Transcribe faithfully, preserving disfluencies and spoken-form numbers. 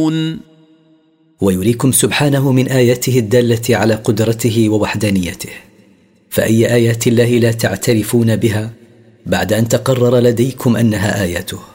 ويريكم سبحانه من آياته الدالة على قدرته ووحدانيته. فأي آيات الله لا تعترفون بها بعد أن تقرر لديكم أنها آياته؟